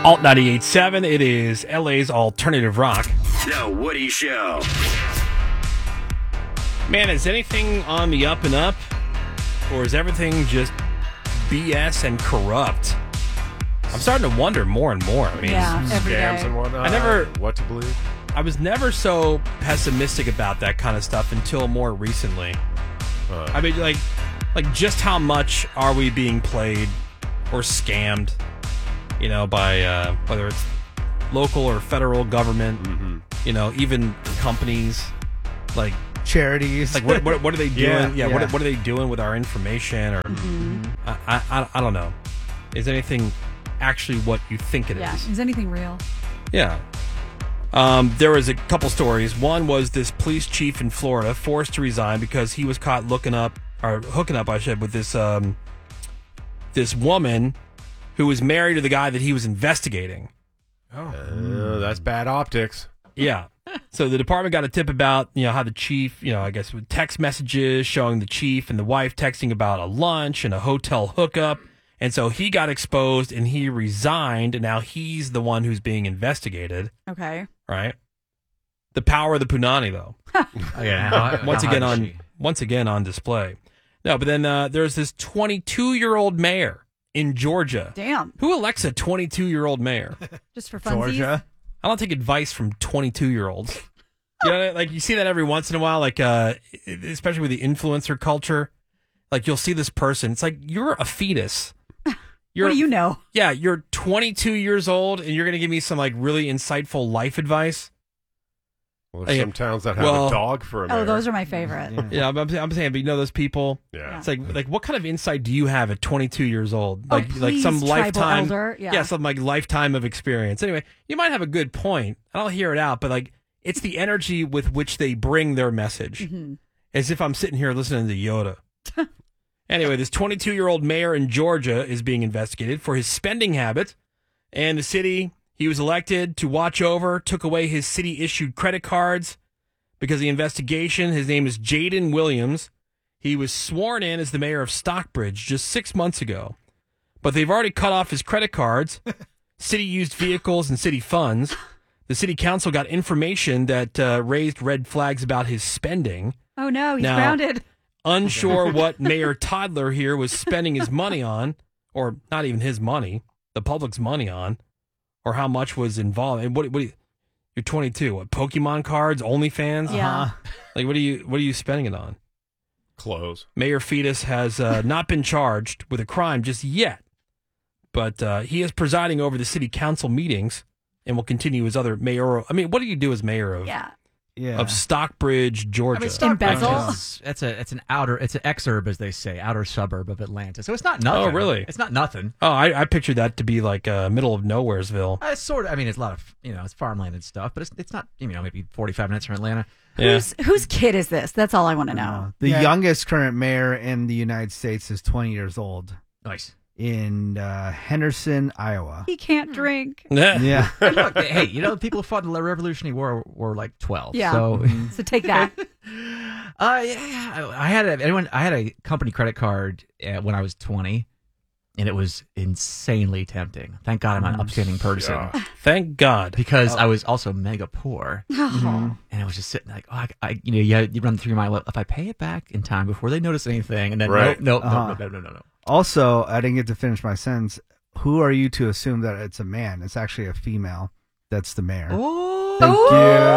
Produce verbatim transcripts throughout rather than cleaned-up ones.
Alt ninety-eight point seven, it is L A's alternative rock. The Woody Show. Man, is anything on the up and up? Or is everything just B S and corrupt? I'm starting to wonder more and more. I mean, Yeah, every Scams day. and whatnot. I never- What to believe? I was never so pessimistic about that kind of stuff until more recently. Uh, I mean, like, like just how much are we being played or scammed? You know, by uh, whether it's local or federal government. mm-hmm. You know, even companies. Like, Charities. like what, what, what are they doing? Yeah, yeah, yeah. What, what are they doing with our information? Or I, I, I, I don't know. Is anything actually what you think it is? Yeah. Is anything real? Yeah. Um, there was a couple stories. One was this police chief in Florida forced to resign because he was caught looking up or hooking up, I should, with this um, this woman who was married to the guy that he was investigating. Uh, that's bad optics. Yeah. So the department got a tip about, you know, how the chief, you know, I guess with text messages showing the chief and the wife texting about a lunch and a hotel hookup. And so he got exposed and he resigned, and now he's the one who's being investigated. Okay. Right. The power of the punani, though. Oh, yeah. How- once how again hard is on she? once again on display. No, but then uh, there's this twenty-two-year-old mayor in Georgia. Damn. Who elects a twenty-two-year-old mayor? Just for funsies. Georgia. I don't take advice from twenty-two-year-olds. You know, like you see that every once in a while, like uh, especially with the influencer culture. Like you'll see this person. It's like you're a fetus. You're, What do you know? Yeah, you're twenty-two years old, and you're going to give me some like really insightful life advice. Well, there's Hey, some towns that have well- a dog for a mayor. Oh, those are my favorite. Yeah. Yeah, I'm, I'm saying, but you know those people. Yeah. It's like, like, what kind of insight do you have at twenty-two years old? Oh, Like, like some please, tribal lifetime, elder. Yeah. some like lifetime of experience. Anyway, you might have a good point. I don't hear it out, but like, it's the energy with which they bring their message, Mhm. as if I'm sitting here listening to Yoda. Anyway, this twenty-two-year-old mayor in Georgia is being investigated for his spending habit, and the city he was elected to watch over took away his city-issued credit cards. Because of the investigation, his name is Jaden Williams. He was sworn in as the mayor of Stockbridge just six months ago. But they've already cut off his credit cards, city-used vehicles, and city funds. The city council got information that uh, raised red flags about his spending. Oh, no. He's Now- grounded. Unsure what Mayor Toddler here was spending his money on, or not even his money, the public's money on, or how much was involved. And what, what do you, you're twenty-two. What, Pokemon cards, OnlyFans? Yeah. Uh-huh. Like, what are you what are you spending it on? Clothes. Mayor Fetus has uh, not been charged with a crime just yet, but uh, he is presiding over the city council meetings and will continue his other mayoral. I mean, what do you do as mayor of Yeah. Yeah. of Stockbridge, Georgia? Embezzle. It's, it's a it's an outer it's an exurb, as they say, outer suburb of Atlanta. So it's not nothing. Oh, really? It's not nothing. Oh, I, I pictured that to be like uh, middle of nowheresville. Uh, it's sort of. I mean, it's a lot of you know, it's farmland and stuff, but it's it's not you know maybe forty-five minutes from Atlanta. Yeah. Whose whose kid is this? That's all I want to know. Uh, the Yeah. youngest current mayor in the United States is twenty years old Nice. in uh, Henderson, Iowa. He can't drink. Yeah. And look, hey, you know, people who fought in the Revolutionary War were like twelve. Yeah. So, So take that. uh, yeah, I I had a, anyone. I had a company credit card uh, when I was twenty, and it was insanely tempting. Thank God I'm an upstanding person. Yeah. Thank God. Because I was also mega poor, Oh. and I was just sitting like, oh, I, I you know, you, you run through my life. If I pay it back in time before they notice anything, and then Right. no, no, Uh-huh. no, no, no, no, no. Also, I didn't get to finish my sentence. Who are you to assume that it's a man? It's actually a female that's the mayor. Oh, Thank Ooh.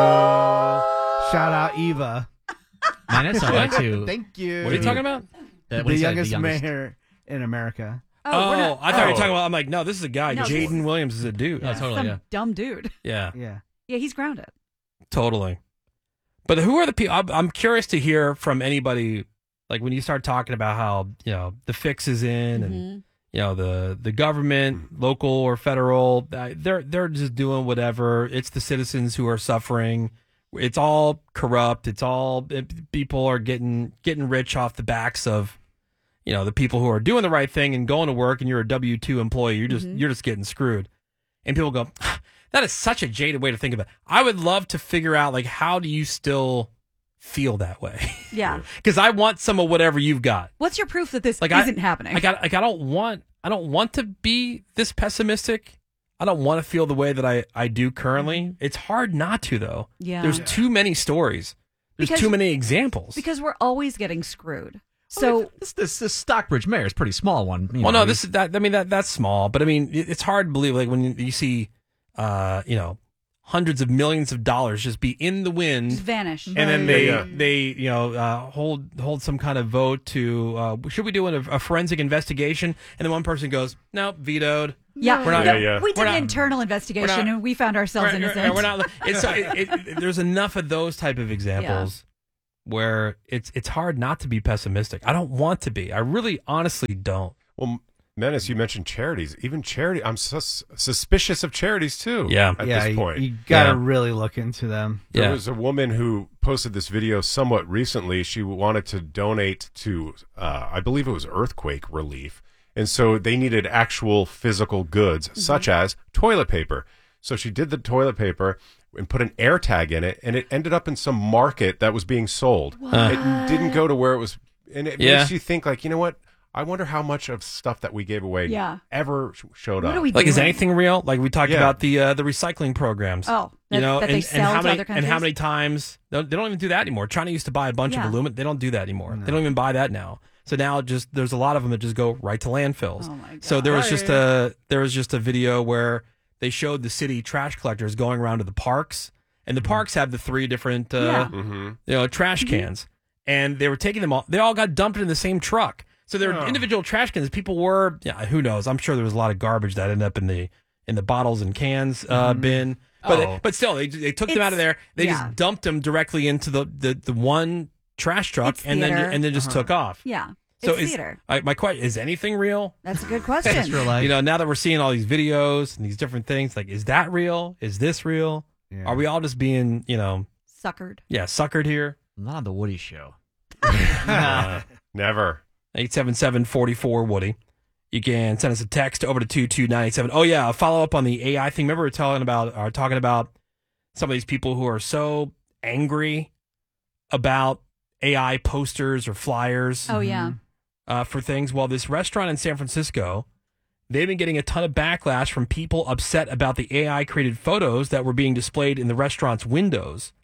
you. Shout out Eva. mine is all right too. Thank you. What are you talking about? Uh, when The he said youngest, mayor in America. Oh, we're not- I thought you were oh. talking about. I'm like, no, this is a guy. No, Jaden Williams is a dude. No, Yeah. totally. Some Yeah. dumb dude. yeah, Yeah. Yeah, he's grounded. totally. But who are the people? I'm, I'm curious to hear from anybody. Like when you start talking about how you know the fix is in, and Mhm. you know the the government, local or federal, uh, they're they're just doing whatever. It's the citizens who are suffering. It's all corrupt. It's all it, people are getting getting rich off the backs of you know the people who are doing the right thing and going to work. And you're a W two employee. You're just Mhm. you're just getting screwed. And people go, that is such a jaded way to think of it. I would love to figure out like how do you still feel that way? Yeah. Because I want some of whatever you've got. What's your proof that this Like I- isn't happening? Like I, like I don't want I don't want to be this pessimistic. I don't want to feel the way that I, I do currently. It's hard not to, though. Yeah. There's too many stories. There's Because- too many examples. Because we're always getting screwed. So So this, this this Stockbridge Mayor is a pretty small one. you well, know. no, this is that. I mean, that that's small, but I mean, it, it's hard to believe. Like when you, you see, uh, you know, hundreds of millions of dollars just be in the wind, just vanish. and then they Yeah. they you know uh, hold hold some kind of vote to uh, should we do a, a forensic investigation? And then one person goes, no, vetoed. Yeah, We're not- no, Yeah, yeah. we did We're an not- internal investigation we're not- and we found ourselves We're- innocent. We're not. It's, it, it, there's enough of those type of examples where it's it's hard not to be pessimistic. I don't want to be. I really, honestly don't. Well, Menace, you mentioned charities. Even charity, I'm sus- suspicious of charities too. Yeah. At yeah, this you- point, you, gotta Yeah. really look into them. there Yeah. was a woman who posted this video somewhat recently. She wanted to donate to, uh, I believe it was earthquake relief, and so they needed actual physical goods, such as toilet paper. So she did the toilet paper and put an air tag in it, and it ended up in some market that was being sold. It didn't go to where it was, and it Yeah. makes you think, like, you know what? I wonder how much of stuff that we gave away Yeah. ever sh- showed What up. are we Like, is doing? anything real? Like we talked Yeah. about the uh, the recycling programs. Oh, that, you know, that and, they and sell how to many other countries? and how many times they don't, they don't even do that anymore. China used to buy a bunch Yeah. of aluminum. They don't do that anymore. They don't even buy that now. So now it just there's a lot of them that just go right to landfills. Oh, my So there was God. just a there was just a video where they showed the city trash collectors going around to the parks, and the parks have the three different uh, Yeah. Mm-hmm. you know trash cans, and they were taking them all. They all got dumped in the same truck. So they're Oh. individual trash cans. People were, yeah, who knows? I'm sure there was a lot of garbage that ended up in the in the bottles and cans uh, bin. But Oh. but still, they they took them out of there. They yeah. just dumped them directly into the, the, the one trash truck, It's and then theater. and then just took off. Yeah, So it's is theater. I, my question is anything real? That's a good question. That's real life. You know, now that we're seeing all these videos and these different things, like, is that real? Is this real? Yeah. Are we all just being, you know, Suckered. yeah, suckered here? Not on the Woody Show. Never. eight seven seven, four four, Woody. You can send us a text over to two two nine eight seven. Oh, yeah, a follow up on the A I thing. Remember we were telling about, or talking about some of these people who are so angry about A I posters or flyers Oh yeah. uh, for things? Well, this restaurant in San Francisco, they've been getting a ton of backlash from people upset about the A I created photos that were being displayed in the restaurant's windows.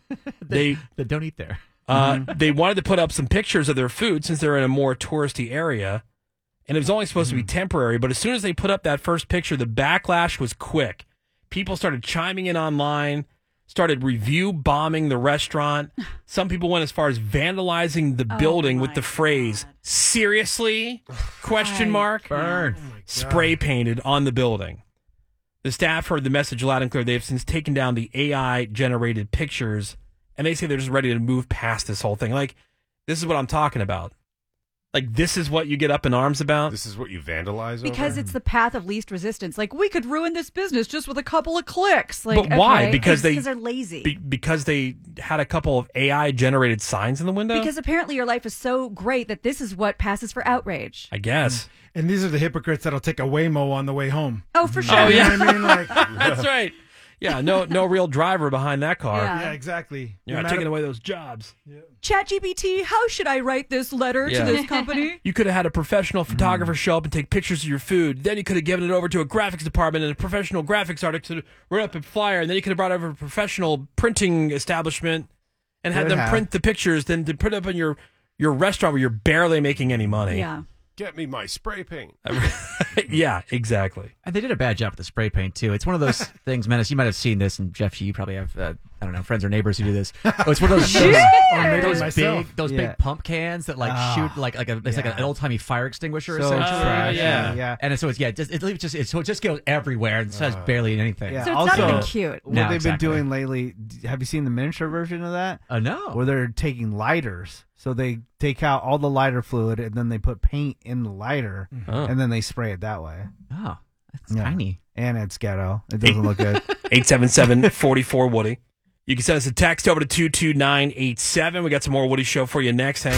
They That don't eat there. uh, they wanted to put up some pictures of their food since they're in a more touristy area, and it was only supposed to be temporary. But as soon as they put up that first picture, the backlash was quick. People started chiming in online, started review bombing the restaurant. Some people went as far as vandalizing the Oh building with my the phrase God. "Seriously?" question I mark Burn. spray painted on the building. The staff heard the message loud and clear. They have since taken down the A I generated pictures, and they say they're just ready to move past this whole thing. Like, this is what I'm talking about. Like, this is what you get up in arms about. This is what you vandalize Because over? it's the path of least resistance. Like, we could ruin this business just with a couple of clicks. Like, But why? okay, Because it's they- because they're lazy. Be- because they had a couple of A I generated signs in the window. because apparently your life is so great that this is what passes for outrage. I guess. And these are the hypocrites that'll take a Waymo on the way home. Oh, for sure. Oh, yeah. You know what I mean? Like, That's right. Yeah, no, no real driver behind that car. Yeah. yeah, exactly. You're No not matter- taking away those jobs. ChatGPT, how should I write this letter Yeah. to this company? You could have had a professional photographer show up and take pictures of your food. Then you could have given it over to a graphics department and a professional graphics artist to write up a flyer. And then you could have brought over a professional printing establishment and had Could them have. print the pictures, then to put up in your, your restaurant where you're barely making any money. Yeah. Get me my spray paint. Yeah, exactly. And they did a bad job with the spray paint too. It's one of those things, Menace. You might have seen this, and Jeff, you probably have. Uh, I don't know, friends or neighbors who do this. Oh, it's one of those, those, Or maybe those myself. big, those Yeah. big pump cans that like Ah, shoot like like a it's like yeah. an old timey fire extinguisher So essentially. trash. yeah. yeah. yeah. And so it's yeah, it just it leaves just it, so it just goes everywhere and says barely anything. Yeah. So it's Also- not even cute. What No, they've exactly. been doing lately, d- have you seen the miniature version of that? Uh, no. Where they're taking lighters. So they take out all the lighter fluid and then they put paint in the lighter Oh. and then they spray it that way. Oh, that's Yeah. tiny. And it's ghetto. It doesn't look good. eight seven seven, four four, Woody. You can send us a text over to two two nine eight seven. We got some more Woody Show for you next. Hang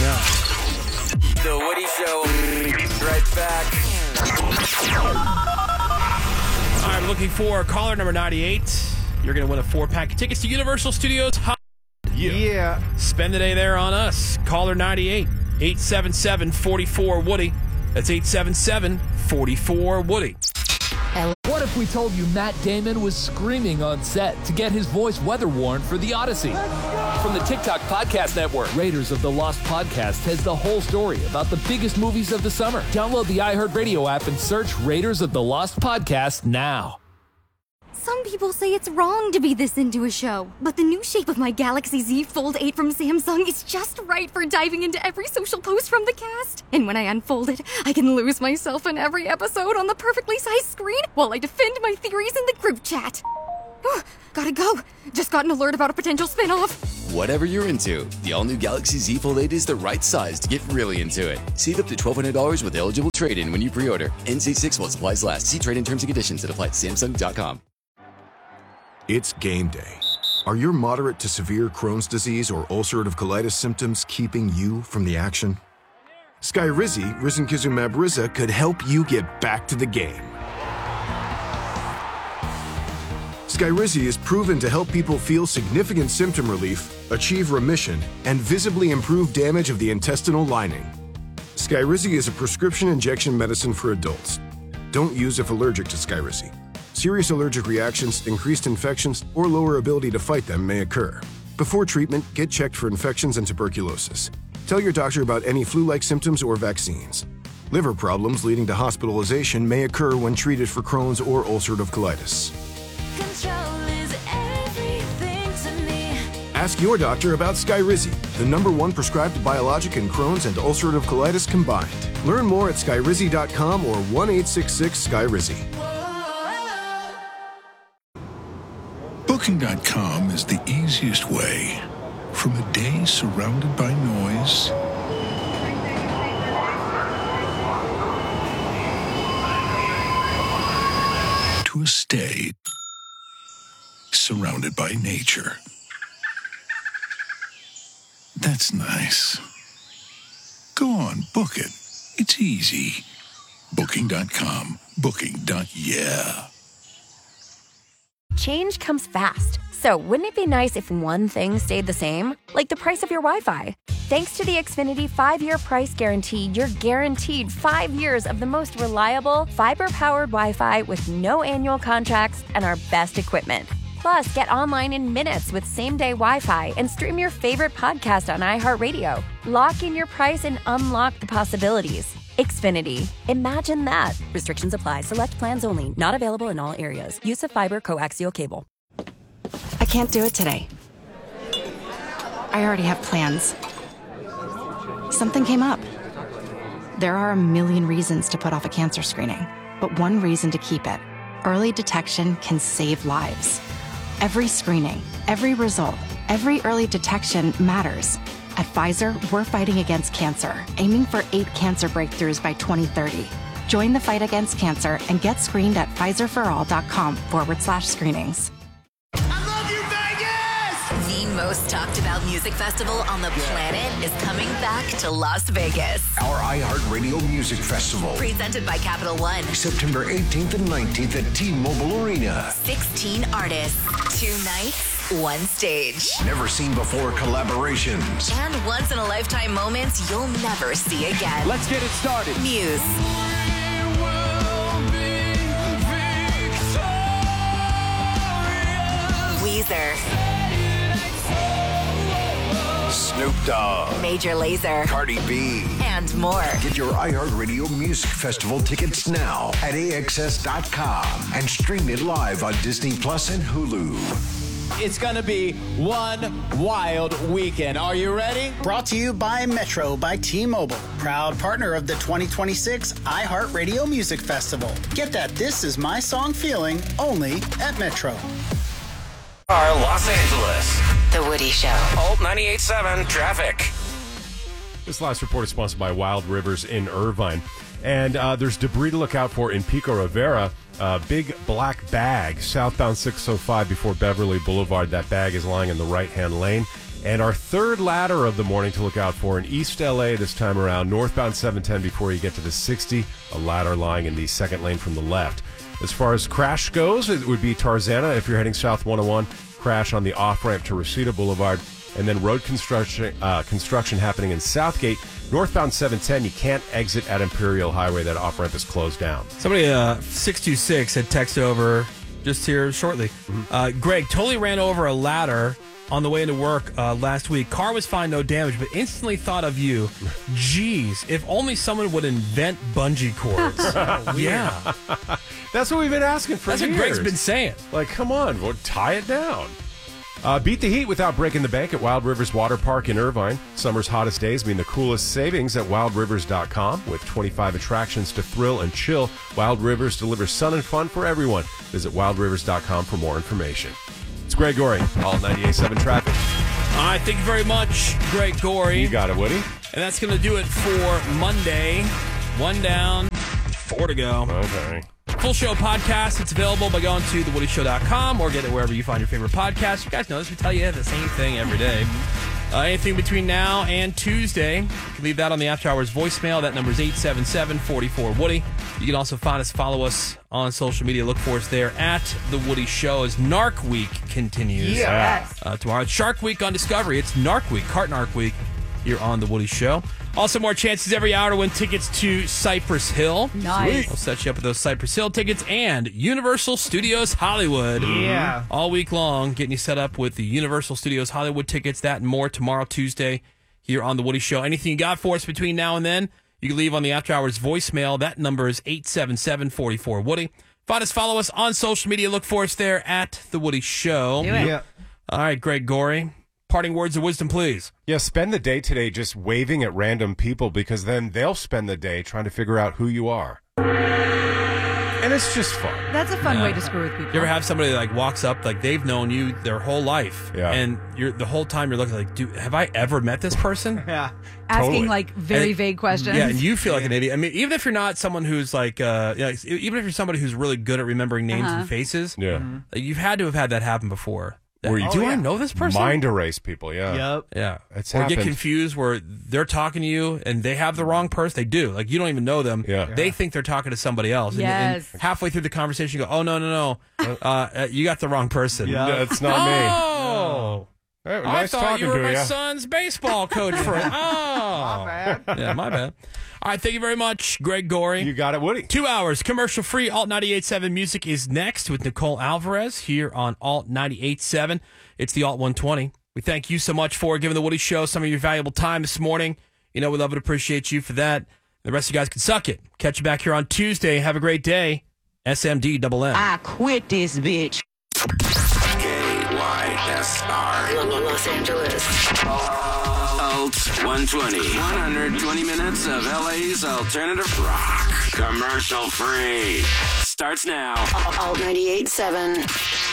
on. The Woody Show. Right back. All right, we're looking for caller number ninety-eight. You're going to win a four-pack of tickets to Universal Studios. yeah. Spend the day there on us. Caller ninety-eight, eight seven seven, four four, Woody. That's eight seven seven, four four, Woody. What if we told you Matt Damon was screaming on set to get his voice weather warned for The Odyssey? From the TikTok Podcast Network, Raiders of the Lost Podcast has the whole story about the biggest movies of the summer. Download the iHeartRadio app and search Raiders of the Lost Podcast now. Some people say it's wrong to be this into a show, but the new shape of my Galaxy Z Fold eight from Samsung is just right for diving into every social post from the cast. And when I unfold it, I can lose myself in every episode on the perfectly sized screen while I defend my theories in the group chat. Gotta go. Just got an alert about a potential spin-off. Whatever you're into, the all-new Galaxy Z Fold eight is the right size to get really into it. Save up to twelve hundred dollars with eligible trade-in when you pre-order. N C six while supplies last. See trade-in terms and conditions that apply at Samsung dot com. It's game day. Are your moderate to severe Crohn's disease or ulcerative colitis symptoms keeping you from the action? Skyrizi, risankizumab Riza, could help you get back to the game. Skyrizi is proven to help people feel significant symptom relief, achieve remission, and visibly improve damage of the intestinal lining. Skyrizi is a prescription injection medicine for adults. Don't use if allergic to Skyrizi. Serious allergic reactions, increased infections, or lower ability to fight them may occur. Before treatment, get checked for infections and tuberculosis. Tell your doctor about any flu-like symptoms or vaccines. Liver problems leading to hospitalization may occur when treated for Crohn's or ulcerative colitis. Control is everything to me. Ask your doctor about Skyrizi, the number one prescribed biologic in Crohn's and ulcerative colitis combined. Learn more at skyrizi dot com or one eight six six Skyrizi. Booking dot com is the easiest way from a day surrounded by noise to a stay surrounded by nature. That's nice. Go on, book it. It's easy. Booking dot com. Booking. Yeah. Change comes fast, so wouldn't it be nice if one thing stayed the same? Like the price of your Wi-Fi. Thanks to the Xfinity five-year price guarantee, you're guaranteed five years of the most reliable, fiber-powered Wi-Fi with no annual contracts and our best equipment. Plus, get online in minutes with same-day Wi-Fi and stream your favorite podcast on iHeartRadio. Lock in your price and unlock the possibilities. Xfinity. Imagine that. Restrictions apply. Select plans only. Not available in all areas. Use of fiber coaxial cable. I can't do it today. I already have plans. Something came up. There are a million reasons to put off a cancer screening, but one reason to keep it. Early detection can save lives. Every screening, every result, every early detection matters. At Pfizer, we're fighting against cancer, aiming for eight cancer breakthroughs by twenty thirty. Join the fight against cancer and get screened at Pfizer for all dot com forward slash screenings. The most talked about music festival on the planet is coming back to Las Vegas. Our iHeartRadio Music Festival. Presented by Capital One. September eighteenth and nineteenth at T-Mobile Arena. sixteen artists, two nights, one stage. Never seen before collaborations. And once-in-a-lifetime moments you'll never see again. Let's get it started. Muse. Weezer. Snoop Dogg. Major Lazer. Cardi B. And more. Get your iHeartRadio Music Festival tickets now at A X S dot com and stream it live on Disney Plus and Hulu. It's going to be one wild weekend. Are you ready? Brought to you by Metro by T-Mobile, proud partner of the twenty twenty-six iHeartRadio Music Festival. Get that This Is My Song feeling only at Metro. Our Los Angeles. The Woody Show. Alt ninety-eight point seven traffic. This last report is sponsored by Wild Rivers in Irvine. And uh, there's debris to look out for in Pico Rivera. Uh, big black bag southbound six oh five before Beverly Boulevard. That bag is lying in the right-hand lane. And our third ladder of the morning to look out for in East L A this time around, northbound seven ten before you get to the sixty, a ladder lying in the second lane from the left. As far as crash goes, it would be Tarzana if you're heading south one oh one, crash on the off-ramp to Reseda Boulevard. And then road construction uh, construction happening in Southgate. Northbound seven ten, you can't exit at Imperial Highway. That off-ramp is closed down. Somebody, uh, six two six, had texted over just here shortly. Mm-hmm. Uh, Greg totally ran over a ladder on the way into work uh, last week. Car was fine, no damage, but instantly thought of you. Geez, if only someone would invent bungee cords. Yeah. That's what we've been asking for That's years. what Greg's been saying. Like, come on, well, tie it down. Uh, beat the heat without breaking the bank at Wild Rivers Water Park in Irvine. Summer's hottest days mean the coolest savings at wild rivers dot com. With twenty-five attractions to thrill and chill, Wild Rivers delivers sun and fun for everyone. Visit wild rivers dot com for more information. It's Greg Gorey, Alt ninety-eight point seven Traffic. All right, thank you very much, Greg Gorey. You got it, Woody. And that's going to do it for Monday. One down, four to go. Okay. Full show podcast. It's available by going to the woody show dot com or get it wherever you find your favorite podcast. You guys know this. We tell you the same thing every day. Uh, anything between now and Tuesday, you can leave that on the After Hours voicemail. That number is eight seven seven, four four, Woody. You can also find us, follow us on social media. Look for us there at The Woody Show as Narc Week continues. Yes. Uh, tomorrow, it's Shark Week on Discovery. It's Narc Week, Cart Narc Week here on The Woody Show. Also, more chances every hour to win tickets to Cypress Hill. Nice. We'll set you up with those Cypress Hill tickets and Universal Studios Hollywood. Yeah. All week long, getting you set up with the Universal Studios Hollywood tickets, that and more tomorrow, Tuesday, here on The Woody Show. Anything you got for us between now and then, you can leave on the After Hours voicemail. That number is eight seven seven, four four, Woody. Find us, follow us on social media. Look for us there at The Woody Show. Do it. Yeah. All right, Greg Gorey. Parting words of wisdom, please. Yeah, spend the day today just waving at random people because then they'll spend the day trying to figure out who you are. And it's just fun. That's a fun Yeah. way to screw with people. You ever have somebody that like walks up, like they've known you their whole life, Yeah. and you're the whole time you're looking like, dude, have I ever met this person? Yeah. Asking Totally. like very And- vague questions. Yeah, and you feel like an idiot. I mean, even if you're not someone who's like, uh, you know, even if you're somebody who's really good at remembering names Uh-huh. and faces, Yeah. like, you've had to have had that happen before. That, Where you- do Oh, I yeah. know this person? Mind erase people, yeah. Yep. Yeah, It's or get happened. confused where they're talking to you and they have the wrong person. They do. Like you don't even know them. Yeah. They think they're talking to somebody else. And- Yes. And, halfway through the conversation, you go, "Oh no, no, no, uh, uh, you got the wrong person." Yeah. That's not me. Oh, Hey, I nice thought talking you were to my you. son's baseball coach for. Oh, My bad. yeah, my bad. All right, thank you very much, Greg Gorey. You got it, Woody. Two hours, commercial free. Alt ninety-eight point seven music is next with Nicole Alvarez here on Alt ninety-eight point seven. It's the Alt one twenty. We thank you so much for giving the Woody Show some of your valuable time this morning. You know, we love and appreciate you for that. The rest of you guys can suck it. Catch you back here on Tuesday. Have a great day. S M D double M. I quit this bitch. K Y S R. Los Angeles. Alt one twenty. one hundred twenty minutes of L A's alternative rock. Commercial free. Starts now. Alt ninety-eight point seven.